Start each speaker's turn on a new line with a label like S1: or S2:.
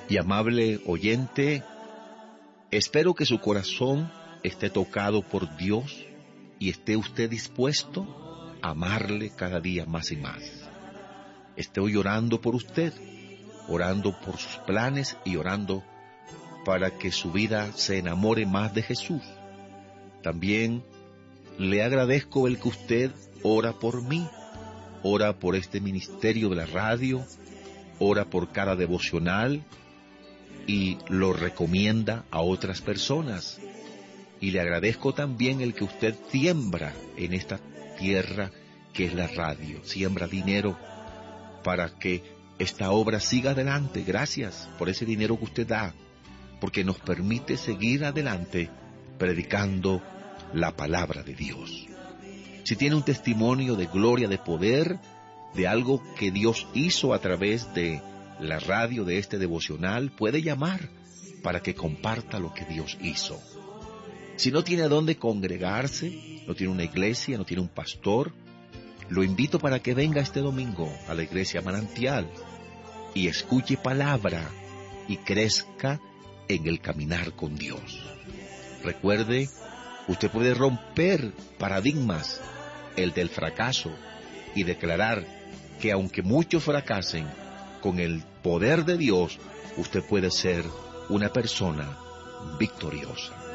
S1: Y amable oyente, espero que su corazón esté tocado por Dios y esté usted dispuesto a amarle cada día más y más. Estoy orando por usted, orando por sus planes y orando para que su vida se enamore más de Jesús. También le agradezco el que usted ora por mí, ora por este ministerio de la radio, ora por cada devocional y lo recomienda a otras personas. Y le agradezco también el que usted siembra en esta tierra que es la radio, siembra dinero para que esta obra siga adelante. Gracias por ese dinero que usted da, porque nos permite seguir adelante predicando la palabra de Dios. Si tiene un testimonio de gloria, de poder, de algo que Dios hizo a través de la radio, de este devocional, puede llamar para que comparta lo que Dios hizo. Si no tiene a dónde congregarse, no tiene una iglesia, no tiene un pastor, lo invito para que venga este domingo a la iglesia Manantial y escuche palabra y crezca en el caminar con Dios. Recuerde, usted puede romper paradigmas, el del fracaso, y declarar que aunque muchos fracasen, con el poder de Dios, usted puede ser una persona victoriosa.